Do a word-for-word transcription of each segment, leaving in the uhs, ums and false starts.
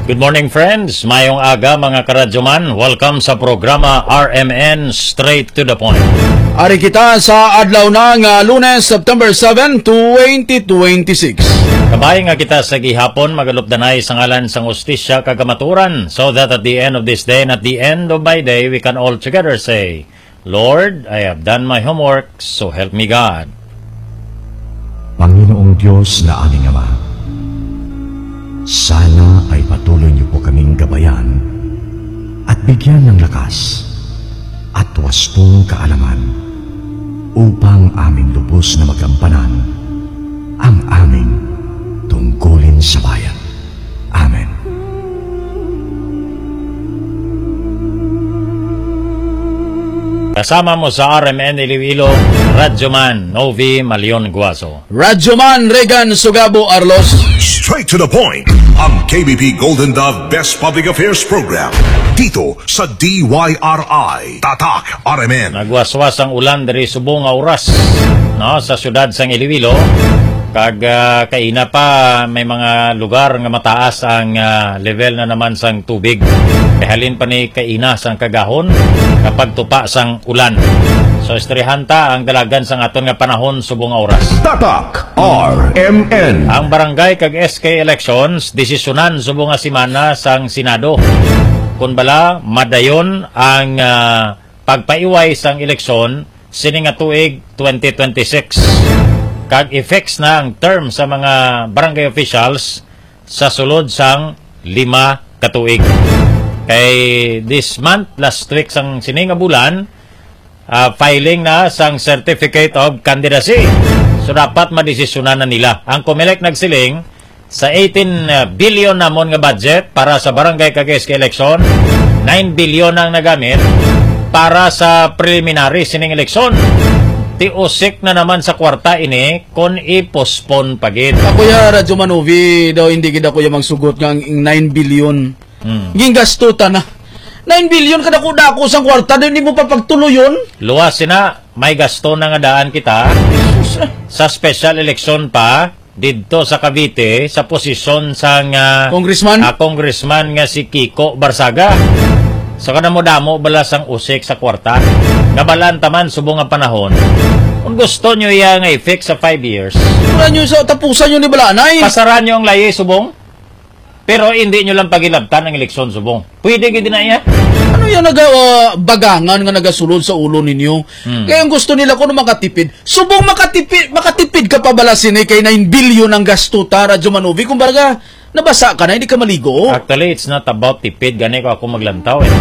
Good morning friends, mayong aga mga karadyoman. Welcome sa programa R M N Straight to the Point. Ari kita sa adlaw na nga Lunes, September seventh, twenty twenty-six. Kabay nga kita sa gihapon magalupdanay sa ngalan sang hustisya kagamaturan, so that at the end of this day and at the end of my day we can all together say, Lord, I have done my homework, so help me God. Panginoong Diyos na aming Ama, sana ay patuloy niyo po kaming gabayan at bigyan ng lakas at wastong kaalaman upang aming lubos na magampanan ang aming tungkulin sa bayan. Amen. Kasama mo sa R M N Iloilo, Radyoman Novi Malion Guaso. Radyoman Regan Sugabo Arlos. Straight to the point, ang K B P Golden Dove Best Public Affairs Program dito sa D Y R I Tatak R M N. Nagwaswas ang ulan dari subong nga oras, no, sa syudad sang Iloilo. Kag uh, kaina pa may mga lugar nga mataas ang uh, level na naman sang tubig. Kahalin pa ni kaina sang kagahon kapag tupa sang ulan. So estrehanta ang dalagan sang aton nga panahon subong nga oras. Tatak R M N. Ang barangay kag S K elections desisyonan subong nga semana sang Senado. Kun bala madayon ang uh, pagpaiway sang eleksyon sini nga tuig twenty twenty-six. Kag effects na ang term sa mga barangay officials sa sulod sang lima katuig. Kay this month, last week sang sining nga bulan, uh, filing na sang Certificate of Candidacy. So dapat madesisyonan na nila. Ang COMELEC nagsiling sa eighteen billion namon nga budget para sa barangay kag S K election, nine billion ang nagamit para sa preliminary sining election. Tiusik na naman sa kwarta ini kung i-postpone pagit. Ako ya Radyo Manovi daw hindi kita ko yung magsugot ng nine billion. Hmm. Ging gasto ta na. nine billion kada ko dako sang kwarta hindi mo pa pagtuloyon. Luwas sina may gasto na nga daan kita sa special election pa didto sa Cavite sa posisyon sang uh, congressman uh, congressman nga si Kiko Barsaga. So kada mo damo bala sang usik sa kwarta. Nabalan taman subong nga panahon. Kung gusto nyo iya nga i-fix sa five years, wala nyo sa tapusan nyo ni Balanay. pasaran nyo ang layi subong. Pero hindi nyo lang pagilabtan ang eleksyon subong. Pwede gid na iya. Ano yan naga uh, bagangan nga nagasulod sa ulo ninyo? Hmm. Kaya ang gusto nila kung makatipid. Subong makatipid, makatipid ka pa bala sini kay nine billion ang gasto ta Radyo Manovi. Kung baga nabasa ka na, hindi ka maligo. Actually, it's not about tipid. Gani ko ako maglantaw eh.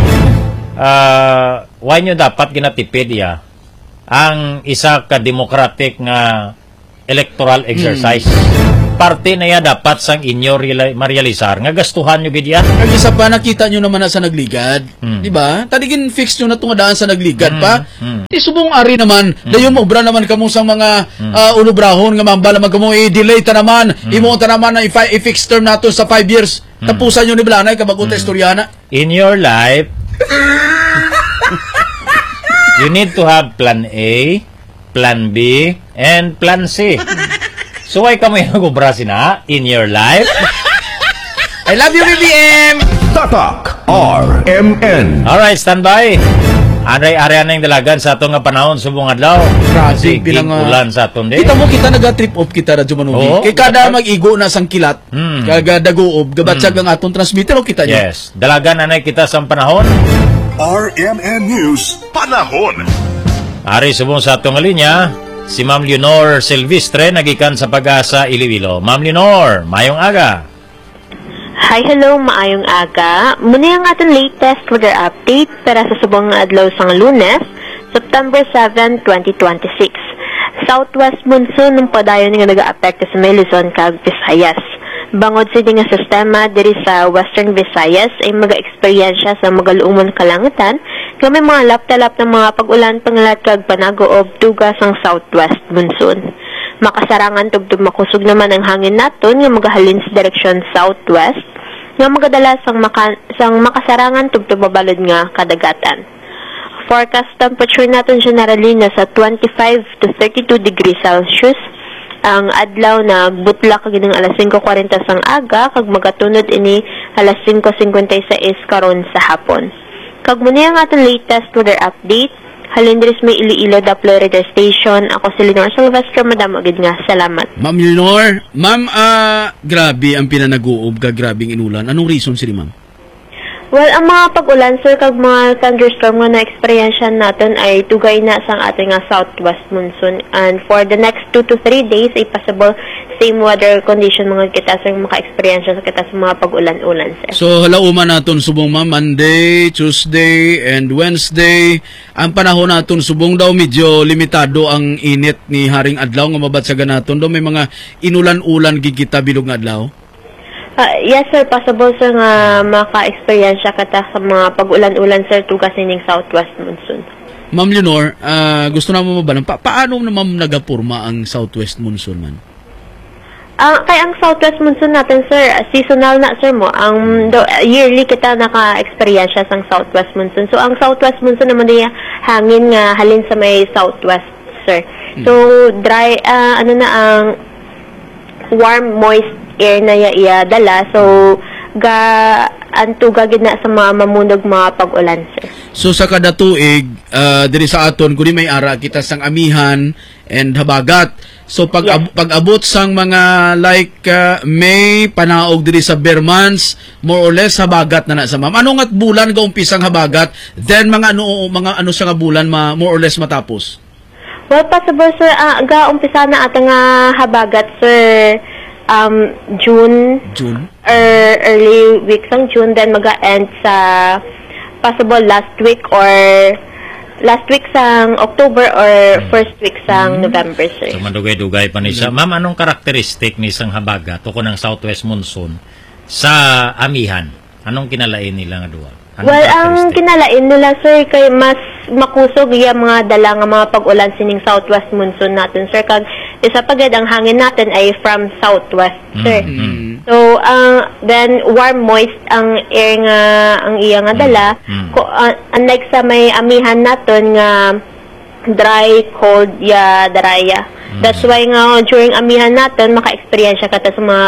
Uh, why nyo dapat ginatipid iya ang isa ka democratic nga electoral exercise. Hmm. Parte na ya dapat sang inyo marealisar nga gastuhan nyo gid ya. Ang isa pa nakita nyo naman na sa nagligad, hmm. di ba? Tadigin fix nyo na itong daan sa nagligad hmm. pa. Hmm. Di subong ari naman, hmm. dayon mo obra naman kamo sang mga hmm. uh, unubrahon nga mambala magkamo i-delay ta naman, hmm. imo ta naman na i-fix term nato sa five years. Hmm. Tapusan nyo ni Blanay kabag uta hmm. istoryana. In your life, you need to have plan A, plan B, and plan C. So why kamo yung nag-ubra sina in your life? I love you, B B M! Tatak R M N. Alright, stand by. Aray-ari na yung dalagan sa atong nga panahon subong adlaw. Kasi ulan sa aton din. Kita mo kita naga-trip off kita Radyo Manovi. Oo, kay kada mag-igo na sang kilat, hmm. kaga daguob, gabatsag hmm. ang atong transmitter o kita niya. Yes, dalagan na kita sa panahon. R M N News Panahon. Ari subong sa atong linya, si Ma'am Leonor Silvestre nagikan sa Pag-asa Iloilo. Ma'am Leonor, mayong aga. Hi, hello, maayong aga. Muna ang ating latest weather update para sa subong adlaw sang Lunes, September seventh, twenty twenty-six. Southwest monsoon ng padayon nga nag-aapekto sa Luzon kag Visayas. Bangod sa nga sistema diri sa Western Visayas ay maga-eksperyensya sa magaluumon kalangitan nga may mga laptalap ng mga pag-ulan pangalat kag panagoob tugas ang Southwest monsoon. Makasarangan tugtog makusog naman ang hangin naton nga magahalin sa direksyon southwest nga magadala sang, maka, sang makasarangan tugtog babalod nga kadagatan. Forecast temperature naton generally nasa twenty-five to thirty-two degrees Celsius. Ang adlaw na butla kag ng alas five forty sang aga kag magatunod ini alas singko singkwentaysais karon sa hapon. Kag muna ang atong latest weather update. Halin diri may Iloilo Doppler radar station. Ako si Lenore Silvestre, madam agad nga. Salamat. Ma'am Lenore, ma'am, ah, grabe ang pinanaguob ka, grabing inulan. Anong reason sini, ma'am? Well, ang mga pag-ulan, sir, kag mga thunderstorm nga na-experience natin ay tugay na sa ating nga southwest monsoon. And for the next two to three days, ay possible same weather condition mga kita, sir, maka-experience sa kita sa mga pag-ulan-ulan, sir. So, halauman naton subong, ma'am, Monday, Tuesday, and Wednesday. Ang panahon naton subong daw medyo limitado ang init ni Haring Adlaw nga mabatsagan naton. Daw may mga inulan-ulan gigita bilog nga adlaw. Uh, yes, sir. Possible, sir, nga maka-experience kita sa mga pag-ulan-ulan, sir, tugas nining southwest monsoon. Ma'am Lenore, ah, gusto na mo mabalang, pa paano na ma'am nagapurma ang southwest monsoon, man? Ah, kaya ang southwest monsoon natin, sir, seasonal na, sir, mo. Ang do, yearly kita naka-experience sa southwest monsoon. So, ang southwest monsoon naman niya hangin nga halin sa may southwest, sir. So, dry, ah, ano na ang warm, moist air na iya, iya dala. So, ga antuga gid na sa mga mamunog mga pag-ulan, sir. So sa kada tuig, uh, diri sa aton kuni may ara kita sang amihan and habagat. So pag Yes. ab- pag-abot sang mga like uh, May panaog diri sa bare months, more or less habagat na na sa ma'am. Ano ngat bulan ga umpisang habagat, then mga ano mga ano sa nga bulan ma more or less matapos? Well, possible, sir, ah, ga umpisa na ata nga habagat, sir, um, June, June. or early weeks ng June, then mag-end sa possible last week or last week sang October or first week sang November, sir. So madugay-dugay pa ni siya. Ma'am, anong karakteristik ni isang habagat o ng southwest monsoon sa amihan? Anong kinalain nila nga duwa? Anong Well, ang karakteristik? kinalain nila, sir, kay mas makusog yung mga dala nga mga pag-ulan sining southwest monsoon natin, sir. Kag isa pagad ang hangin natin ay from southwest, sir. Mm-hmm. So, ang then warm moist ang air nga ang iya nga dala. Mm. Ko, uh, unlike sa may amihan naton nga dry, cold, ya daraya. Mm. That's why nga during amihan natin maka-experience ka ta sa mga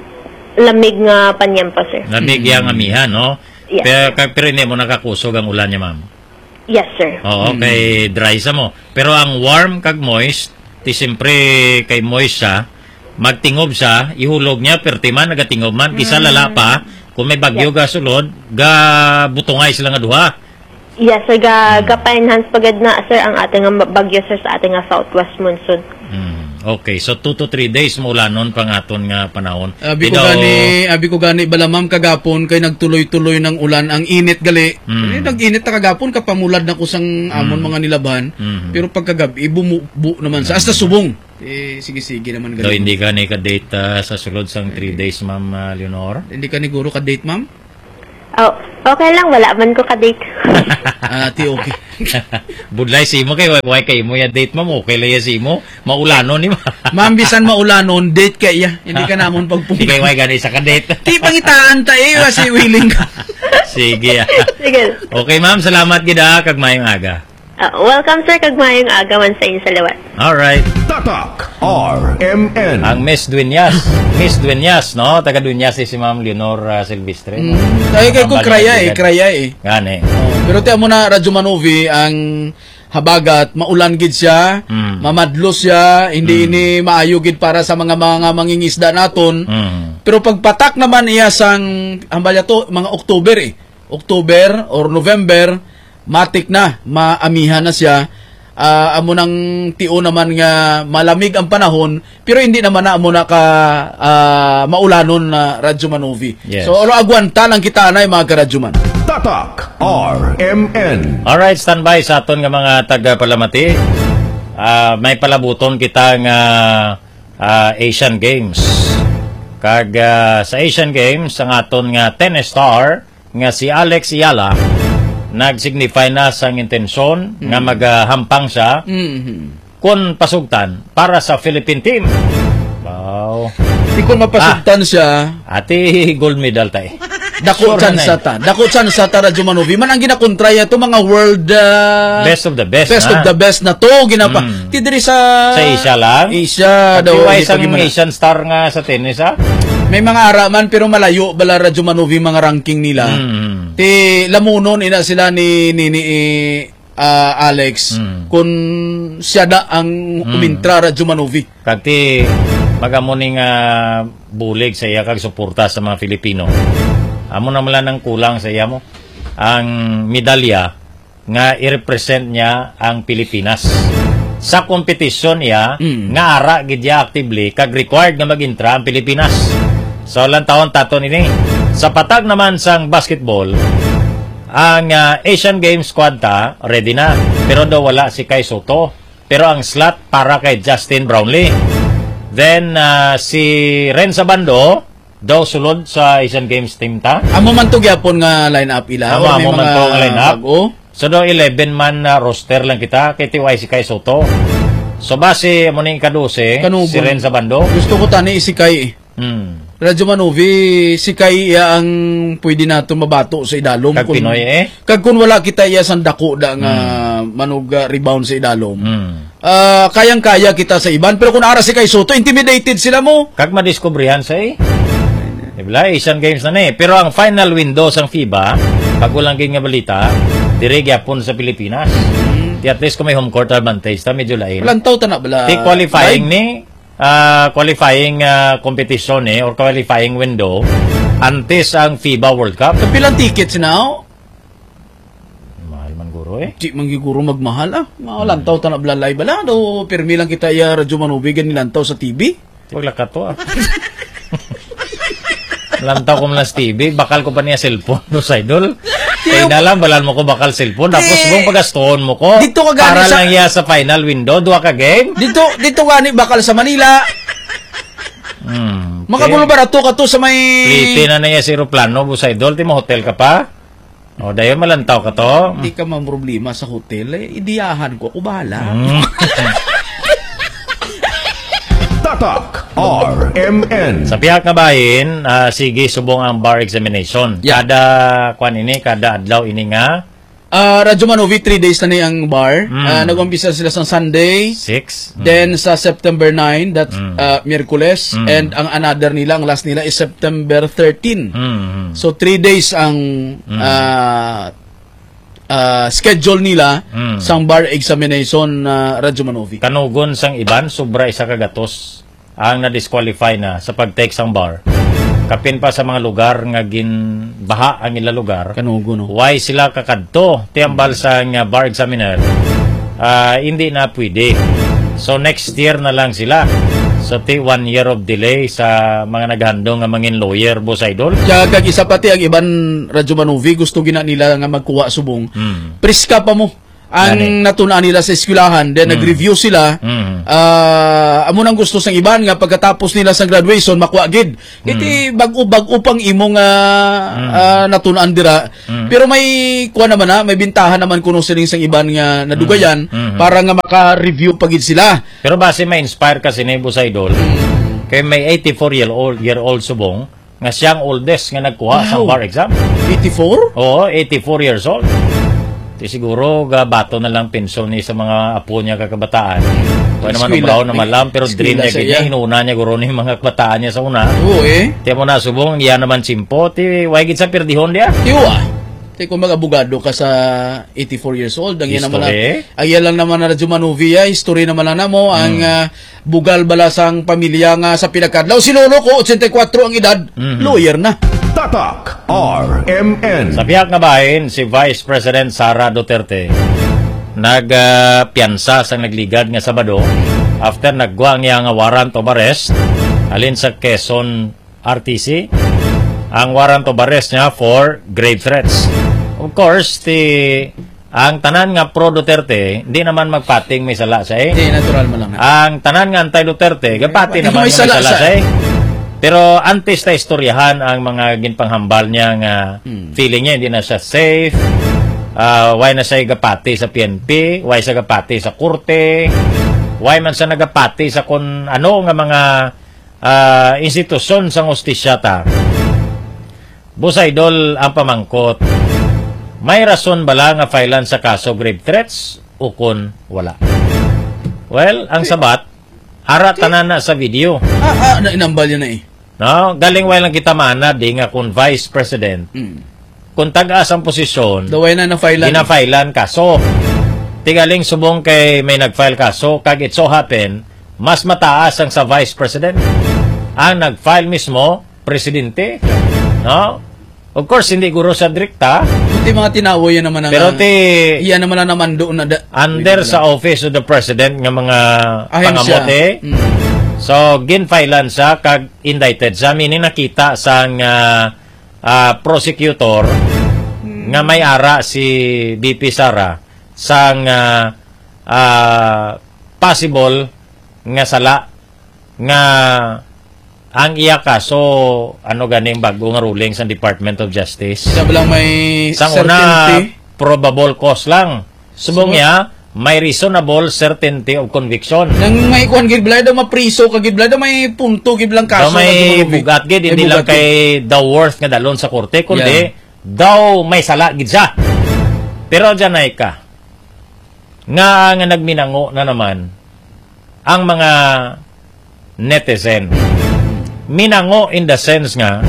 lamig nga panyampa, sir. Lamig yang amihan, no? Yes. Pero, kag- pero hindi mo nakakusog ang ulan niya, ma'am. Yes, sir. Oo, kay dry sa mo. Pero ang warm kag moist, ti siyempre kay moist siya, magtingob siya, ihulog niya, pertiman, nagatingob man, kisa lala pa, kung may bagyo ga sulod, ga butungay sila nga duha. Yes, sir. Ga, ga pa-enhance pagad na, sir, ang ating nga bagyo, sir, sa ating nga southwest monsoon. Hmm. Okay, so two to three days mo ulanon pangaton nga panahon. Abi ko Ino- gani, abi ko gani bala ma'am kagapon kay nagtuloy-tuloy ng ulan ang init gali. Mm. Eh, nag-init na kagapon kapamulad na ko sang amon mga nilaban. Mm. Pero pagkagabi bumubu naman sa hasta subong. Eh sige-sige naman So, gali. hindi ka ni ka-date ah, sa sulod sang three days, Ma'am ah, Leonor? Hindi ka ni guro ka date ma'am? Oh, okay lang, wala man ko ka-date. Ah, ti okay. Budlay si mo kay why kay mo ya date mo okay laya si mo maulano ni ma. Ma'am bisan maulanon date ka iya. Hindi ka namon Di kay pagpungkit. why gani sa ka-date. Ti pangitaan ta eh kasi willing ka. Sige. ah. Sige. Okay, ma'am, salamat gid ah, kag mayong aga. Ah, welcome, sir, kag mayong agawan sa inyo sa liwat. All right. Tatak R M N. Ang Miss Dueñas, Miss Dueñas, no? Taga Dueñas si Ma'am Leonor uh, Silvestre. Mm, ay kay ko kraya eh, kraya eh. Gani. Oh, pero tiyan mo na Radyo Manovi ang habagat maulan gid siya, Mm. mamadlos siya, hindi ini maayo gid para sa mga mga mangingisda naton. Mm. Pero pagpatak naman iya sang ambal to mga October eh. October or November, matik na, maamihan na siya. Ah, amo nang tio naman nga malamig ang panahon, pero hindi naman na amo na ka ah, maulanon na Radyo Manovi. Yes. So alo agwanta lang kita na mga ka-Radyo Man. Tatak R M N. All right, standby sa aton nga mga taga-Palamati. Ah, may palabuton kita nga ah, Asian Games. Kag ah, sa Asian Games ang aton nga tennis star nga si Alex Ayala nag-signify na sang intensyon nga maghampang siya Mhm. kun pasugtan para sa Philippine team. Wow. Di ko mapasugtan siya, Ati gold medal tay. dako Sure chan na sa ta. Dako chan sa ta Radyo Manovi. Man ang ginakontraya to mga world uh, Best of the best. best of na. the best na to ginapa. Mm. Ti diri sa Sa Asia lang? Asia daw. Daw di isang pagimana. Asian star nga sa tennis ha. May mga araman pero malayo bala Radyo Manovi mga ranking nila. Mm. Ti lamunon ina sila ni ni, ni uh, Alex Mm. kung siya da ang umintra Radyo Manovi. Kagti magamuning uh, bulig sa iya kag suporta sa mga Filipino. Amo na mala nang kulang sa iya mo ang medalya nga i-represent niya ang Pilipinas. Sa kompetisyon niya, Mm. nga ara gid niya actively kag required nga mag-intra ang Pilipinas. So lang taon tato nini. Sa patag naman sang basketball, ang uh, Asian Games squad ta ready na. Pero daw wala si Kai Soto. Pero ang slot para kay Justin Brownlee. Then uh, si Renza Bando daw sulod sa Asian Games team ta. Amo man to gyapon nga line-up ila. Amo, or may amo man mga to nga line-up. bago? So daw eleven man na roster lang kita kay T Y si Kai Soto. So base mo ning kadose Kanugon. si Renza Bando. Gusto ko tani si Kai. Hmm. Radyo Manovi, si Kai iya ang pwede nato mabato sa idalom. Kag Pinoy eh. Kag kun wala kita iya sang dako da nga manog uh, rebound sa idalom. Hmm. Ah, kayang-kaya kita sa iban pero kung ara si Kai Soto intimidated sila mo. Kag madiskubrihan sa eh. Diba? Asian Games na ni. Pero ang final window sang FIBA, pag walang gin nga balita, dire gyapon sa Pilipinas. Di at least kung may home court advantage, ta medyo lain. Lantaw ta na bala. Di qualifying ni uh, qualifying uh, competition eh or qualifying window antes ang FIBA World Cup. Sa pilang tickets now? Mahal man guro eh. Di manggiguro magmahal ah. Mga lantaw ta na bala live bala. Do permi lang kita iya Radyo Manovi ganin lantaw sa T V. Wag ka to ah. Lantaw ko mula sa T V, bakal ko pa niya cellphone no sa idol. Kaya na lang, balal mo ko bakal cellphone. Tapos mong pagastoon mo ko. Dito ka gani para sa- lang iya sa final window, duwa ka game. Dito dito gani bakal sa Manila. Hmm. Makabulo barato ka to sa may Plite na na iya si aeroplano, bu sa idol, ti mo hotel ka pa. O, dayon malantaw ka to. Hindi ka man problema sa hotel eh. Idiyahan ko, ako bahala. Hmm. Tatak R M N. Sa pihak nga bahin, ah, sige subong ang bar examination. Yeah. Kada kwan ini, kada adlaw ini nga Ah, Radyo Manovi, three days na na ang bar. Mm. Ah, nag-umpisa sila sa Sunday. six. Then sa September nine, that's ah, Miyerkules. Mm. And ang another nila, ang last nila is September thirteen. Hmm. So three days ang ah, ah, schedule nila Mm. sa bar examination na Radyo Manovi. Kanugon sang iban, sobra isa kagatos ang na-disqualify na sa pag-take sang bar. Kapin pa sa mga lugar nga ginbaha ang ila lugar. Kanugo, no? Why sila kakadto? Tiambal sa nga bar examiner. Ah, hindi na pwede. So next year na lang sila. So ti one year of delay sa mga naghandong nga mangin lawyer, boss idol. Kaya kag isa pati ang iban Radyo Manovi, gusto gina nila nga magkuha subong. Hmm. Priska pa mo ang Gani. natunaan nila sa eskwelahan, then nag-review sila. Hmm. Ah, amo nang gusto sang iban nga pagkatapos nila sa graduation makuha gid. Iti bag-o-bag upang imong uh, natunaan dira. Pero may kuha naman na, may bintahan naman kuno sining sang iban nga nadugayan para nga maka-review pagid sila. Pero base ma-inspire kasi ni boss idol. Kay may eighty-four year old year old subong nga siyang oldest nga nagkuha sa Wow. bar exam. eighty-four? Oo, eighty-four years old. Di siguro gabato na lang pensyon ni sa mga apo niya kakabataan. Kaya naman Eskwela, ubraw na may malam, pero dream eskwela niya sa ganyan, iya. hinuuna niya guro ni mga kabataan niya sa una. Oo eh. Tiyan mo na subong, iyan naman simpo, ti wagit sa pirdihon dia. Tiwa. Tay kung mag-abogado ka sa eighty-four years old, ang yan naman History. ang yan lang naman na Radyo Manovi, ah, history naman lang na mo, ang ah, bugal balasang pamilya nga sa pinakadlaw. Si Lolo ko, eighty-four ang edad, lawyer na. Tatak R M N. Sa pihak nga bahin, si Vice President Sara Duterte nagpiyansa sa nagligad nga Sabado after nagguha niya nga warrant of arrest alin sa Quezon R T C. Ang warrant of arrest niya for grave threats. Of course, ti ang tanan nga pro Duterte, hindi naman magpating may sala sa eh. Hindi, natural mo lang na. Ang tanan nga anti-Duterte, gapati May naman may sala sala sa- sa eh. Pero antes ta istoryahan ang mga ginpanghambal niya nga feeling niya hindi na siya safe. Uh, why na siya gapati sa P N P, why siya gapati sa korte, why man siya nagapati sa kun ano nga mga uh, institusyon sa hustisya ta. Boss idol ang pamangkot. May rason bala nga filean sa kaso grave threats o kun wala? Well, ang sabat ara tanan na sa video. Ah, ah, na inambal yun na eh. No? Galing way lang kita mana, di nga kung Vice President, Mm. kung tagas ang posisyon, Daway na na-file. ginafailan kaso. Tigaling subong kay may nag-file kaso, kag it so happen, mas mataas ang sa Vice President. Ang nag-file mismo, Presidente. No? Of course, hindi guro sa direkta, Kunti mga tinawo yan naman ang... pero ti Iyan naman na naman doon na... Da, under sa Office of the President nga mga ahensya. pangamote, Mm. so ginfailan sa kag indicted sa meaning nakita sang uh, uh, prosecutor nga may ara si B P Sara sang uh, uh, possible nga sala nga ang iya kaso ano ganing bago nga ruling sa Department of Justice. Sabi lang may Sang una, certainty. probable cause lang. Subong Subong- niya, may reasonable certainty of conviction. Nang may kuhan gid daw mapriso ka gid daw may punto gid lang kaso. So may nga dumabi. bugat gid, hindi May lang bugat gid. kay the worth nga dalon sa korte, kundi Yeah. daw may sala gid siya. Pero dyan ay ka, nga nga nagminango na naman ang mga netizen. Minango in the sense nga,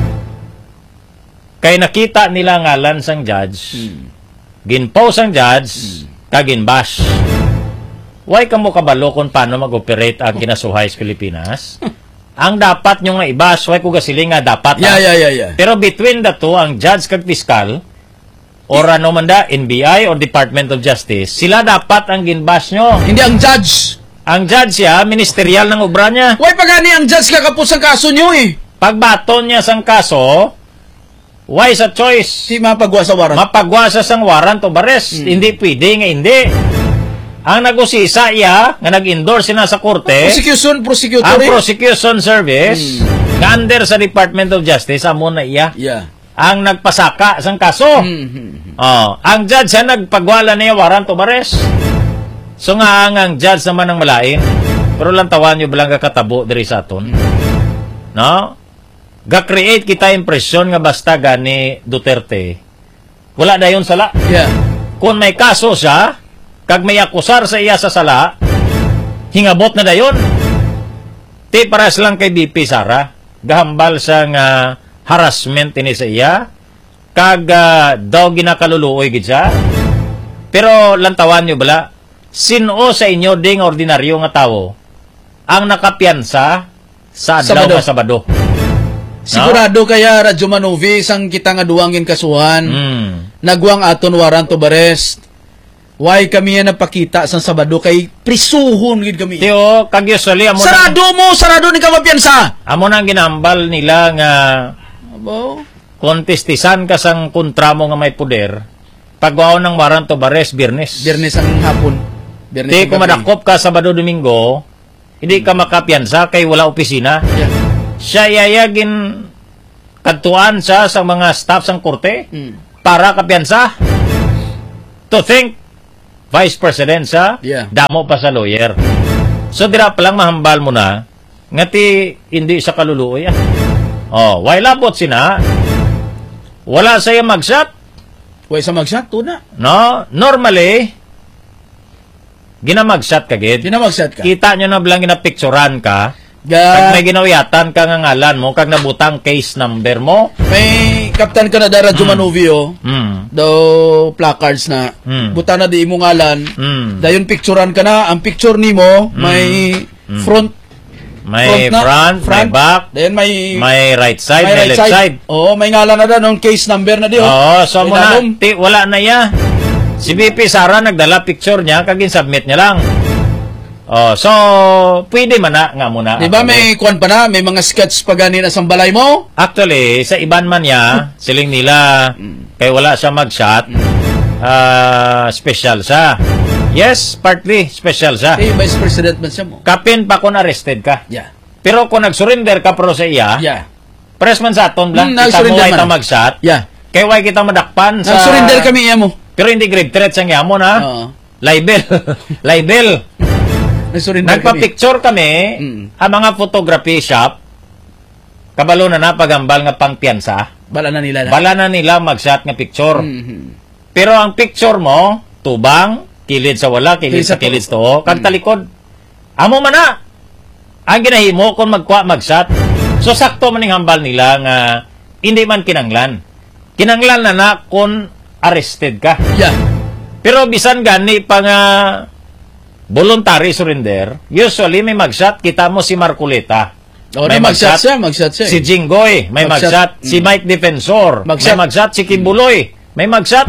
kay nakita nila ngalan sang judge, Hmm. ginpose ang judge, kaginbash. Why ka mo kabalo kung paano mag-operate ang kinasuhay sa Pilipinas? Ang dapat nyo nga i-bash, why ko gasiling nga dapat. Yeah, ah. yeah, yeah, yeah. Pero between the two, ang judge kag fiskal, or ano man da, N B I or Department of Justice, sila dapat ang ginbash nyo. Hindi ang judge. Ang judge siya, ministerial ng obra niya. Why pa gani ang judge kakapos ang kaso nyo eh? Pagbaton niya sang kaso, why sa choice? Si mapagwa sa warrant. Mapagwasa sang warrant o arrest. Hindi pwede nga hindi. Ang nagusisa iya, nga nag-endorse na sa korte, Prosecution, prosecutor ang eh. prosecution service, nga under sa Department of Justice, amo na iya, Yeah. ang nagpasaka sang kaso. Mhm. Oh, ang judge siya nagpagwala niya warrant of arrest. So nga ang, ang judge naman ang malain. Pero lang tawan nyo balang kakatabo diri sa aton. No? Ga-create kita impresyon nga basta gani Duterte. Wala dayon sala. Yeah. Kung may kaso siya, kag may akusar sa iya sa sala, hingabot na dayon. Ti paras lang kay B P Sara, gahambal sa nga harassment ini sa iya, kag uh, daw ginakaluluoy gid siya. Pero lantawan nyo bala, sino sa inyo ding ordinaryo nga tawo ang nakapiyansa sa adlaw Sabado. nga Sabado? Sigurado kaya Radyo Manovi sang kita nga duwangin kasuhan. Hmm. Nagwang aton warrant of arrest. Why kami yan napakita sa Sabado kay prisuhon gid kami. Tiyo, kag usually, amo na, Sarado mo, sarado ni ka mapiyansa. amo na ang ginambal nila nga Abo. kontestisan ka sang kontra mo nga may poder, pagwaon ng warrant of arrest, Biyernes. Biyernes ang hapon. Biyernes Di ang kung gabi. madakop ka Sabado Domingo, hindi ka makapiyansa kay wala opisina. Yeah. Siya yayagin kadtuan sa sa mga staff sang korte Mm. para kapiyansa. To think, Vice President sa Yeah. damo pa sa lawyer. So dira pa lang mahambal mo na ngati hindi sa kaluluoy. ah. Oh, why labot sina? Wala saya magshot. Way sa magshot, tuna. No, normally ginamagshot ka gid. Dinamagsat ka. Kita nyo na bilang ginapicturan ka. Ga, Pag may ginawiyatan ka nga ngalan mo, kag nabutang case number mo. may Kaptan Canada Radyo Manovi oh. Hmm. Daw placards na. Mm. Buta na di mo ngalan. Hmm. Dayon picturean ka na. Ang picture nimo may front, May na- front, may back, Dayon may may right side, may may, right left side. Oo, may ngalan na daw ng case number na di oh. Oo, so May mo na, dalom. ti, wala na ya. Si B P Sara nagdala picture niya, kagin submit niya lang. Oh, so pwede man na nga muna. Di ba may kuan pa na, may mga sketch pa gani na sa balay mo? Actually, sa iban man niya, siling nila, kay wala siya mag-shot, ah, special siya. Yes, partly special siya. Eh, Vice President man siya mo. Kapin pa kung arrested ka. Yeah. Pero kung nag-surrender ka pro sa iya, Yeah. press man sa aton Hmm, lang, kita mo nag-surrender ay man. ta mag-shot, Yeah. kay why kita madakpan sa... Nag-surrender kami iya mo. Pero hindi grave threat sa mo na. Oo. Libel. Libel. Nag-surrender kami. Nagpa-picture kami, Mm. ang mga photography shop, kabalo na na pagambal nga pangpiyansa, Bala na nila na. bala na nila mag-shot nga picture. Mhm. Pero ang picture mo, tubang, kilid sa wala, kilid Kilid sa sa kilid to, kag talikod. Amo man na. Ang ginahimo kung magkuha mag-shot, So sakto man ning hambal nila nga hindi man kinanglan. Kinanglan na na kung arrested ka. Yeah. Pero bisan gani pa nga voluntary surrender, usually may magshot, kita mo si Marcoleta. O, may magshot siya, magshot siya. Si Jinggoy, may magshot. Si Mike Defensor, Magshot. may magshot. Si Kimbuloy, may magshot.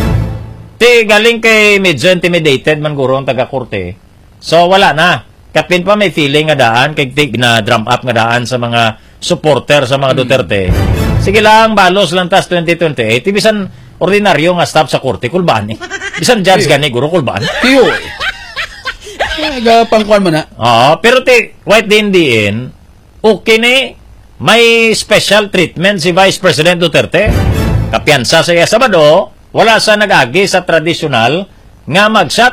Ti galing kay medyo intimidated man guro ang taga-korte. So wala na. Kapin pa may feeling nga daan, kay na drum up nga daan sa mga supporter sa mga Duterte. Sige lang, balos lang tas twenty twenty-eight. Ibisan ordinaryo nga staff sa korte, kulbaan eh. Bisan judge gani, guro kulbaan. Tiyo eh. Nagapangkuhan mo na. Oo, pero ti, white din diin, okay ni, may special treatment si Vice President Duterte. Kapiyansa sa iya Sabado, wala sa nag-agi sa tradisyonal nga magshot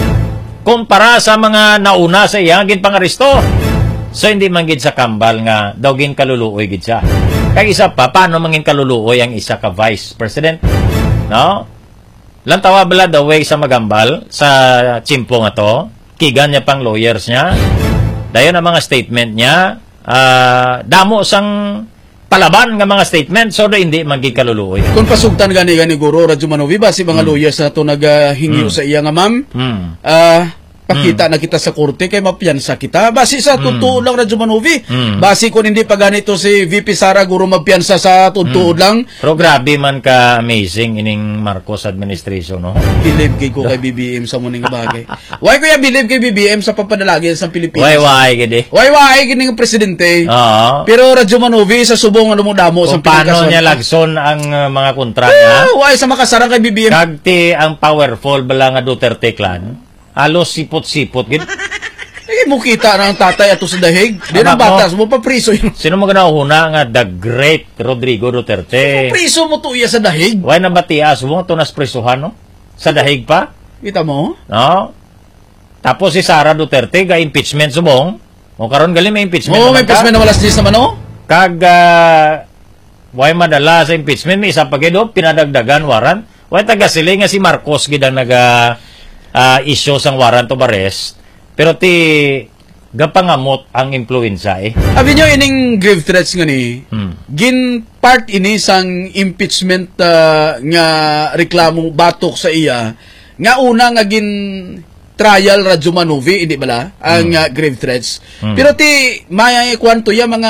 kumpara sa mga nauna sa iya gin pangaresto. So hindi man gid sa kambal nga daw gin kaluluoy gid siya. Kay isa pa, paano mangin kaluluoy ang isa ka Vice President? No? Lantawa bala daw way sa magambal sa chimpo nga to. Kigan niya pang lawyers niya. Dayon ang mga statement niya. Uh, damo sang palaban nga mga statement, so do hindi magigkaluluoy. Kung pasugtan gani gani guro Radyo Manovi ba si mga Mm. lawyers na to naghingi Mm. sa iya nga ma'am. Mm. Ah, pakita na kita sa korte kay mapiyansa kita. Basi sa totoo lang Radyo Manovi. Mm. Basi kung hindi pa ganito si V P Sara guro mapiyansa sa totoo lang. Pero grabe man ka amazing ining Marcos administration, no? Believe kay ko kay B B M sa muning bagay. Why ko ya believe kay B B M sa papadalagi sa Pilipinas? Why why gidi? Why why gini nga presidente? Oo. Pero Radyo Manovi sa subong ano mo damo sa Kung paano Pilipinas. niya lagson ang uh, mga kontra niya. Ah, why sa makasarang kay B B M? Kagti ang powerful bala nga Duterte clan. Halos sipot-sipot gid. Eh, mo kita na ang tatay ato sa dahig. Di na Anak mo. batas mo pa priso yun. Sino mo ganauna nga the great Rodrigo Duterte? Priso mo to iya sa dahig. Why na batias mo to nas prisuhan, no? Sa dahig pa, Kita mo? no? Tapos si Sara Duterte ga impeachment subong. O karon gali may impeachment. Oo, naman may ka. pismen na walas dis naman, oh. Kag uh, why madala sa impeachment may isa pa gid oh, pinadagdagan waran. Why taga sila nga si Marcos gid ang naga uh, issue sang warrant of arrest. Pero ti gapangamot ang influensya eh. Sabi nyo, ining grave threats nga ni, Hmm. gin part ini sang impeachment ah, nga reklamo batok sa iya, nga una nga gin trial Radyo Manovi, hindi bala, ang ah, grave threats. Hmm. Pero ti, may kwanto ya mga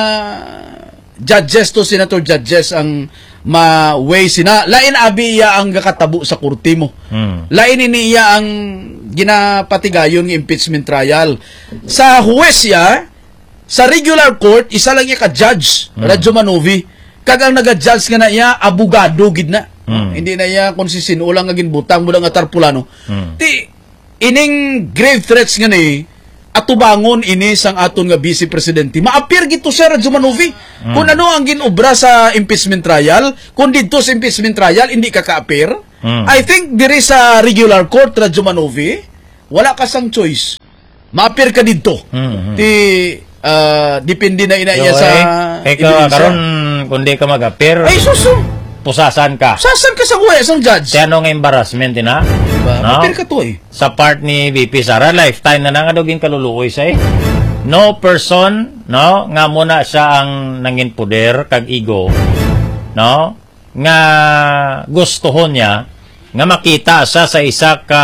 judges to, senator judges ang ma-way sina. Lain abi iya ang kakatabo sa kurti mo. Hmm. Lain ini iya ang ginapatigayon ng impeachment trial. Sa huwes ya, sa regular court, isa lang iya ka-judge, Radyo Manovi. Kagang naga-judge nga na iya, abogado gid na. Mm. Hindi na iya kung si sinulang nga ginbutang mo nga tarpulano. Mm. Ti, ining grave threats nga ni, atubangon ini sang aton nga vice presidente. Maapir gito siya Radyo Manovi. Kung ano ang ginobra sa impeachment trial, kung dito sa impeachment trial, hindi ka kaapir. Mm. I think there is a regular court, Radyo Manovi, wala ka sang choice. Maapir ka dito. Mm. Ti, ah, depende na ina iya So, sa eh, ikaw, ebidensya. karon kundi ka mag-appear, Ay, suso. pusasan ka. Sasan ka sa huwes ang judge? Kaya anong embarrassment, ina? Diba? No? Maapir ka to eh. Sa part ni V P Sara, lifetime na nga doging kaluluoy siya eh. No person, no, nga muna siya ang nangin puder, kag ego, no, nga gustuhon niya, nga makita siya sa isa ka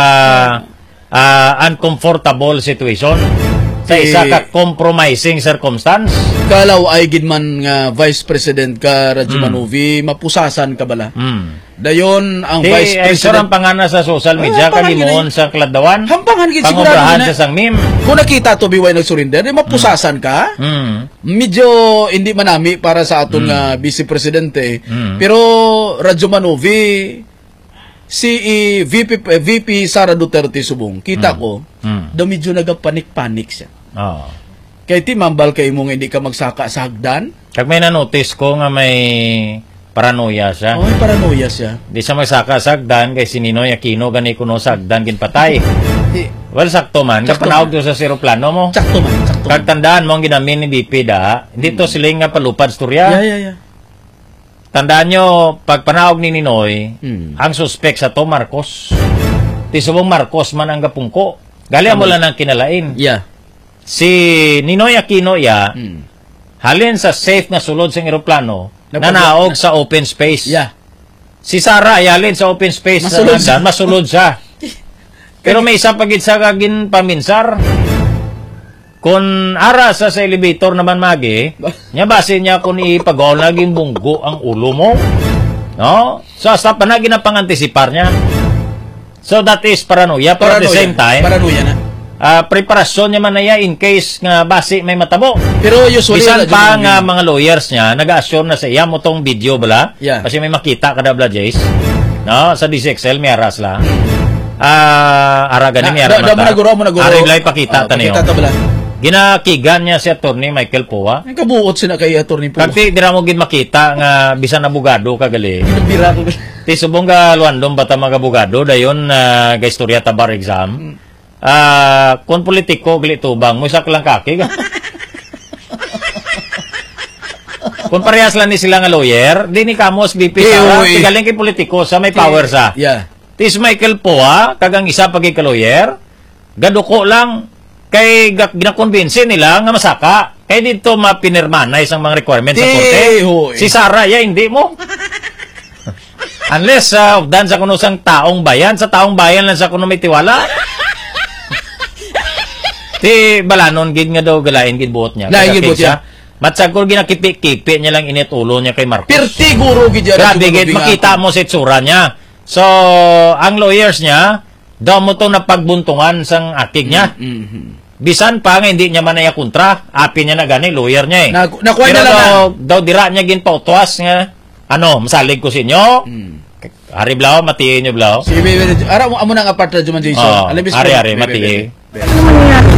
ah, uncomfortable situation, sa isa Eh, ka compromising circumstance. Kalaw ay gidman nga vice president ka Radyo Manovi, mapusasan ka bala. Hmm. Dayon ang Di, vice ay president. sarang pangana sa social media, Ah, pangan kalimuon yun sa kladdawan, Hampangan gid sigurado pangobrahan na. sa sang meme. Kung nakita to biway nagsurrender, eh, mapusasan ka. Hmm. Medyo hindi manami para sa aton nga vice presidente. Mm. Pero Radyo Manovi, si eh, V P eh, V P Sara Duterte subong, kita ko, Mm. daw medyo nagapanik-panik siya. Oh. Kay ti mambal kay mo nga hindi ka magsaka sa hagdan. Kag may na-notice ko nga may paranoia siya. Oh, paranoia siya. Di siya magsaka sa hagdan kay si Ninoy Aquino gani kuno sa hagdan ginpatay. Di, Well, sakto man. Sakto Kapanawag man. doon sa seroplano mo. sakto man, sakto man. Kag tandaan mo ang ginamin ni B P da, hindi to sila nga palupad storya. Yeah, yeah, yeah. Tandaan nyo, pag panawag ni Ninoy, Hmm. ang suspect sa to Marcos. Ti subong Marcos man ang gapungko. Gali mo lang ang kinalain. Yeah. Si Ninoy Aquino ya, Hmm. halin sa safe nga sulod sa eroplano, Napag- nanaog sa open space. Yeah. Si Sarah, ayalin sa open space Masulod sa hagdan, masulod siya. Pero may isa pagit sa kagin paminsar. Kung ara sa sa elevator naman magi, nya base niya kung ipagaw naging bunggo ang ulo mo. No? So, sa panagi na pangantisipar niya. So, that is paranoia. Pero at the same time, Paranoia na. uh, preparasyon niya man na ya in case nga base may matabo. Pero usually... Bisan wala pa dyan nga yung- mga lawyers niya, nag-assure na sa iya mo tong video bala. Yeah. Kasi may makita kada bala, Jace. No? Sa D C X L, may aras la. Ah, ara gani may Da- ara da- da mo naguro, mo naguro. Ari lay pakita Ah, ta niyo. pakita ta bala. Ginakigan niya si attorney Michael Poa. Ay, kabuot sila kay attorney po. Kagti dira mo gid makita nga bisan abogado kagali. Bira ko. Ti subong ga luandom bata mga abogado dayon uh, ga istorya ta bar exam. Ah, kon politiko gali tubang mo sak lang kaki. Kung parehas lang ni sila nga lawyer, di ni kamos B P Eh, sa oy. tigaling kay politiko sa may power sa. Yeah. Tis Michael Poa, kagang isa pagi ka lawyer, gaduko lang kay ga- ginakonbinse nila nga masaka. Kay dito mapinirma na isang mga requirements sa Di, korte. hoy. Si Sarah, ya hindi mo. Unless uh, dan sa kuno sang taong bayan, sa taong bayan lang sa kuno may tiwala. Ti balanon gid nga daw galain gid buot niya. Lain Kaya gid buot kaysa, niya. Matsag ko ginakipi-kipi niya lang init ulo niya kay Marcos. Perti guro gid yan. Grabe gid makita mo sa itsura niya. So, ang lawyers niya, daw mo itong napagbuntungan sang akig niya. Bisan pa nga hindi niya man na kontra, api niya na gani, lawyer niya eh. Na- nakuha Pero na lang daw, daw dira niya ginpautuas nga, ano, masalig ko sa inyo. Ari Blau, matiin niyo Blau. Sige, baby. Ara mo amo nang apart na Juman Jason. Oh, Alam mo, ari, ari, baby, mati. baby.